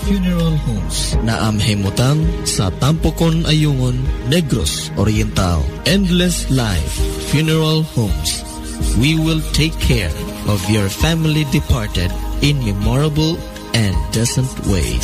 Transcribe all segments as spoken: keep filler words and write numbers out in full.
Funeral Homes na amhimutang sa Tampocon, Ayungon, Negros Oriental. Endless Life Funeral Homes. We will take care of your family departed in memorable and decent ways.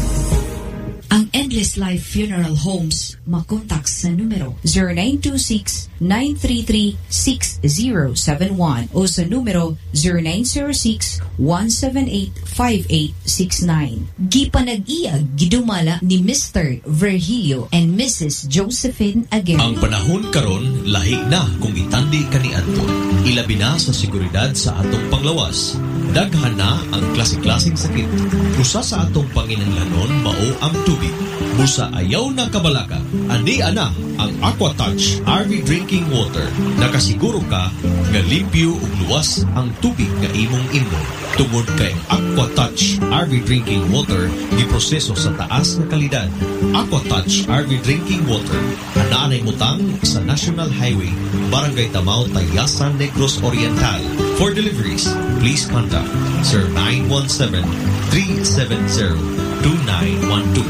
Ang Endless Life Funeral Homes, makontak sa numero zero nine two six, nine three three, six zero seven one o sa numero zero nine zero six, one seven eight, five eight six nine. Gipanag-iya gidumala ni Mister Virgilio and Missus Josephine Aguirre. Ang panahon karon lahi na kung itandi kaniadto. Ilabi na sa seguridad sa atong panglawas. Daghan na ang klase-klaseng sakit. Usa sa atong panginahanglanon mao ang tubig. Busa ayaw na kabalaka. Ani ana ang AquaTouch R V Drinking Water. Nakasiguro ka nga limpyo ug luwas ang tubig nga imong inom. Tungod kay AquaTouch R V Drinking Water giproseso sa taas nga kalidad. AquaTouch R V Drinking Water anaanay mutang sa National Highway, Barangay Tamao, Tayasan, Negros Oriental. For deliveries, please contact zero nine one seven, three seven zero, two nine one two.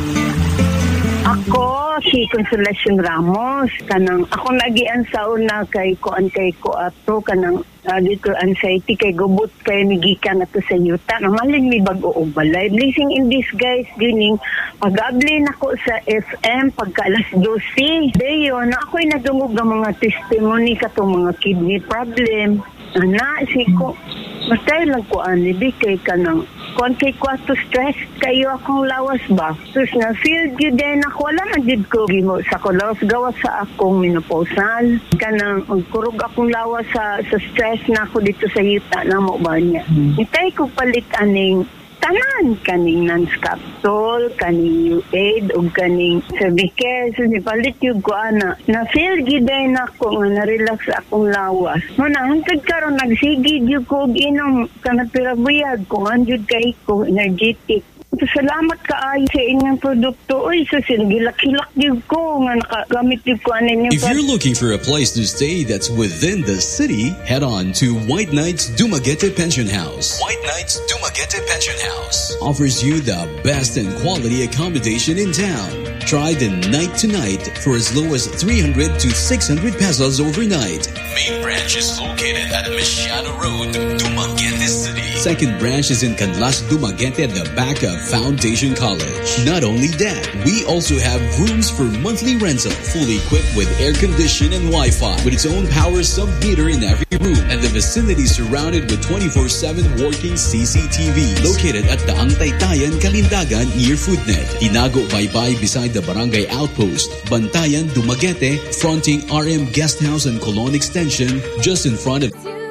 Ako, si Consolacion Ramos. Kanang, ako nagian sa una kay Koan kay Koato, kanang uh, dito anxiety kay gubot kay migikan ato sa yuta. Namaling may bago o balay. Blessing in disguise, gining pag-abli na ko sa F M pagka alas twelve. Dayon, ako'y nadungog ng mga testimony katong mga kidney problem. Ana, si ko, matay lang ko anibi kay kanang kung kay kwato stress kayo akong lawas ba? Sus na feel yun din ako, wala na did ko gimo sa ko lawas gawas sa akong menopausal. Kanang kurog akong lawas sa, sa stress na ako dito sa yuta na mo ba niya. Hmm. Itay ko palit aning tanan kaning non-capsule, kaning U-aid, o kaning cervicare. So, nipalit yung ko, ana. Na-feel giday na ako nga na-relax akong lawas. Muna, hantag karon nagsigid yung ko, inom ka na pirabuyag, kung anjud kay ko, energetic. Salamat kaayo sa inyong produkto. Uy, so sinagilak-hilak yung ko nga nakagamit yung ko anin yung... If you're looking for a place to stay that's within the city, head on to White Knights Dumaguete Pension House. White Knights Dumaguete Pension House offers you the best and quality accommodation in town. Try the night to night for as low as three hundred to six hundred pesos overnight. Main branch is located at Michiano Road, Dumaguete City. Second branch is in Canlas, Dumaguete at the back of Foundation College. Not only that, we also have rooms for monthly rental, fully equipped with air condition and Wi-Fi, with its own power sub-meter in every room, and the vicinity surrounded with twenty-four seven working C C T Vs. Located at the Angtaytayan, Kalindagan, near Foodnet. Inago Baybay beside the Barangay Outpost. Bantayan, Dumaguete, fronting R M Guest House and Colon Extension, just in front of...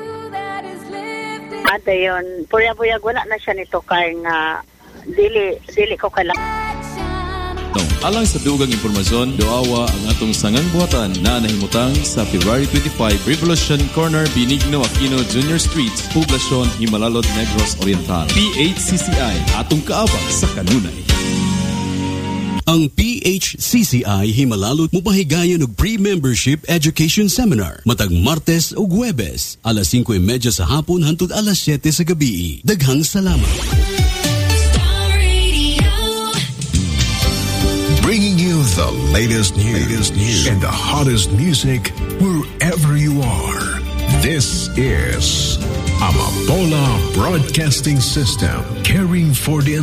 Ate yun, puyag-puyag wala na siya nito kay nga dili dili ko kailangan. Alang sa dugang impormasyon, doawa ang atong sangang buhatan na nahimutang sa February twenty-fifth, Revolution Corner, Benigno Aquino Junior Street, Poblacion, Himalalod, Negros Oriental. P H C C I, atong kaabang sa kanunay. Ang P H C C I Himalalot mupahigayon og pre-membership education seminar matag Martes ug Huwebes alas singko y media sa hapon hangtod alas siyete sa gabi. Daghang salamat. Bringing you the latest news, latest news and the hottest music wherever you are. This is Amapola Broadcasting System, caring for the